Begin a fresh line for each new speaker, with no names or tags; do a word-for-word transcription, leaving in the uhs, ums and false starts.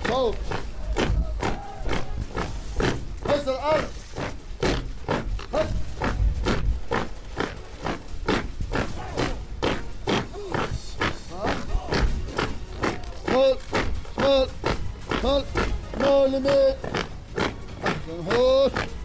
فوق. هز الارض. هز. شمال شمال شمال شمال يمين. احسن هوش.